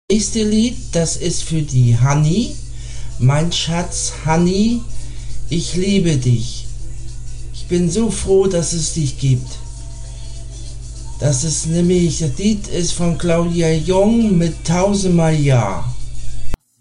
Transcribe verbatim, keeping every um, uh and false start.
Nächste Lied, das ist für die Hanni. Mein Schatz Hanni, ich liebe dich. Ich bin so froh, dass es dich gibt. Das ist nämlich, das Lied ist von Claudia Jung mit Tausendmal Ja.